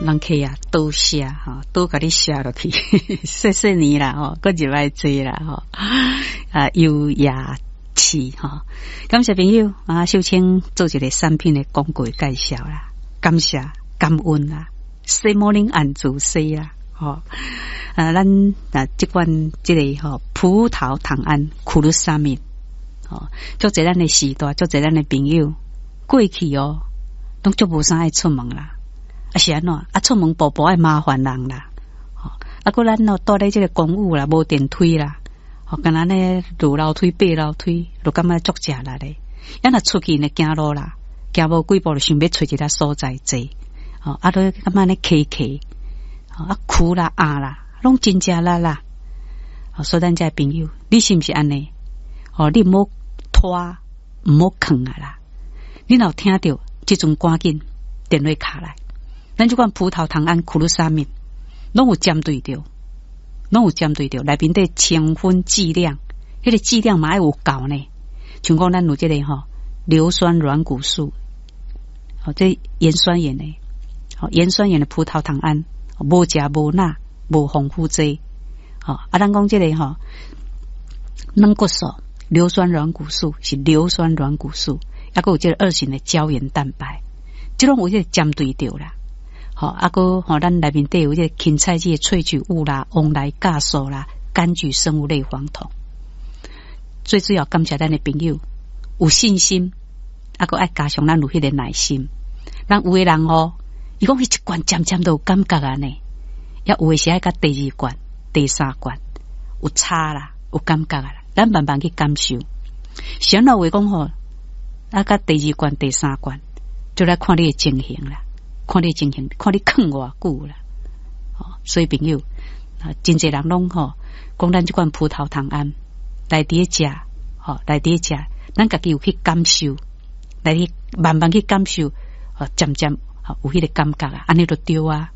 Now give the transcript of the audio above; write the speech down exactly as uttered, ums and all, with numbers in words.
人客啊，多谢哈，多给你写落去，谢谢你啦吼，搁入来做啦吼，啊优雅气哈，感谢朋友啊，秀清做一个产品的广告介绍啦，感谢感恩啦 ，Say morning 安祖 say 啦，吼啊，咱啊这款这个吼葡萄糖胺苦鲁沙米，吼，做这咱的时代，做这咱的朋友过去哦，拢就无啥爱出门啦。啊是安怎啊？出门步步爱麻烦人啦，吼！啊，个咱哦，住咧这个公寓啦，无电梯啦，吼，干咱咧路楼梯、爬楼梯，都感觉足食力咧。咱若出去呢，行路啦，行无几步就想要找一个所在坐，吼，啊，都感觉咧崎崎，吼，啊，苦啦、压啦，拢真正啦啦。吼，所以咱这朋友，你是毋是安尼？吼，你唔好拖，唔好囥啊啦！你若听到即阵赶紧电话卡来。咱这款葡萄糖胺苦鲁沙米，拢有针对着，拢有针对着内面的成分剂量，迄、那个剂量嘛爱有够呢。像讲咱有这个吼硫酸软骨素，哦，这盐酸盐的，哦，盐酸盐的葡萄糖胺，无食无钠，无丰富剂，哦，啊，咱讲这个吼软骨素，硫酸软骨素是硫酸软骨素，还有这个二型的胶原蛋白，这种有这个针对着啦。吼，啊个吼，咱内面底有这芹菜剂的萃取物啦、翁来酵素啦、柑橘生物类黄酮。最主要感谢咱的朋友有信心，啊个爱加上咱有迄个耐心。咱有的人哦，伊讲迄一罐渐渐都有感觉啊呢，也有的是爱甲第二罐、第三罐有差啦，有感觉啊啦，咱慢慢去感受。想到话讲吼，啊甲第二罐、第三罐，就来看你的情形啦。看你情形，看你啃偌久啦，哦，所以朋友啊，真侪人拢吼，讲咱这款葡萄糖胺来伫食，吼，来伫食，咱家己有去感受，来去慢慢去感受，哦，渐渐哦有迄个感觉啊，安尼就对啊。